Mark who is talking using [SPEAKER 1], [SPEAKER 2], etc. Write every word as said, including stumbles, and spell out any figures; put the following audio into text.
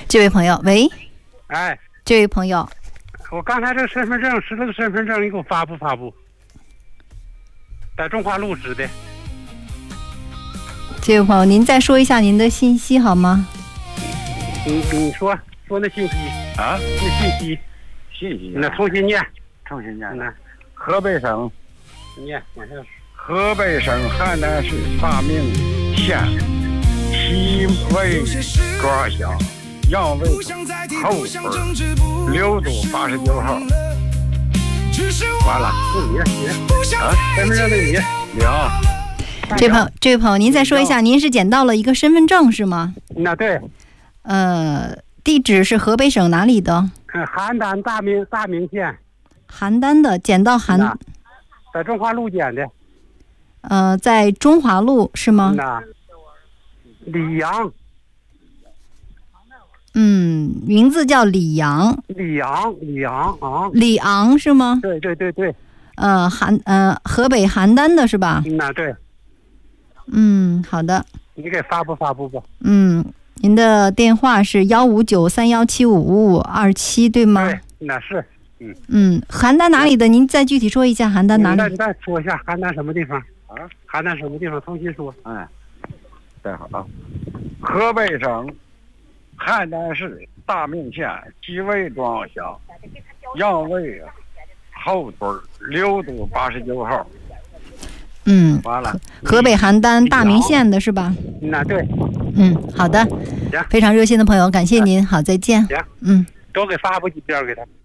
[SPEAKER 1] 这位朋友，喂，
[SPEAKER 2] 哎，
[SPEAKER 1] 这位朋友，
[SPEAKER 2] 我刚才这个身份证是这个身份证，你给我发不发布？在中华路指的。
[SPEAKER 1] 这位朋友，您再说一下您的信息好吗？
[SPEAKER 2] 你你说说那信息
[SPEAKER 3] 啊？
[SPEAKER 2] 那信息
[SPEAKER 3] 信息、啊？
[SPEAKER 2] 那重新念，
[SPEAKER 3] 重新念。
[SPEAKER 2] 那
[SPEAKER 3] 河北省，
[SPEAKER 2] 念往下。
[SPEAKER 3] 河北省邯郸市大名县西魏庄乡杨卫后村六堵八十九号。完了，
[SPEAKER 2] 是你你啊，身份证的你。
[SPEAKER 3] 你好。
[SPEAKER 1] 这位朋友，这位朋友，您再说一下，您是捡到了一个身份证是吗？
[SPEAKER 2] 那对。
[SPEAKER 1] 呃，地址是河北省哪里的？
[SPEAKER 2] 嗯，邯郸大名大名县。
[SPEAKER 1] 邯郸的，捡到邯，
[SPEAKER 2] 在中华路捡的。
[SPEAKER 1] 呃，在中华路是吗？
[SPEAKER 2] 那李阳。
[SPEAKER 1] 嗯，名字叫李阳。
[SPEAKER 2] 李阳，李阳啊。
[SPEAKER 1] 李昂是吗？
[SPEAKER 2] 对对对对。
[SPEAKER 1] 呃，邯呃，河北邯郸的是吧？
[SPEAKER 2] 那对。
[SPEAKER 1] 嗯，好的。
[SPEAKER 2] 你给发布发布吧。
[SPEAKER 1] 嗯，您的电话是幺五九三幺七五五五二七，对吗？
[SPEAKER 2] 对，那是。嗯
[SPEAKER 1] 嗯，邯郸哪里的？您再具体说一下邯郸哪里？
[SPEAKER 2] 你再说一下邯郸什么地方啊？邯郸什么地方？重新说。
[SPEAKER 3] 哎，再好啊。河北省邯郸市大名县西魏庄乡杨卫后村六堵八十九号。
[SPEAKER 1] 嗯，
[SPEAKER 3] 完了。
[SPEAKER 1] 河北邯郸大名县的是吧？
[SPEAKER 2] 那对。
[SPEAKER 1] 嗯，好的。非常热心的朋友，感谢您。好，再见。
[SPEAKER 2] 行。
[SPEAKER 1] 嗯，
[SPEAKER 2] 多给发布几遍给他。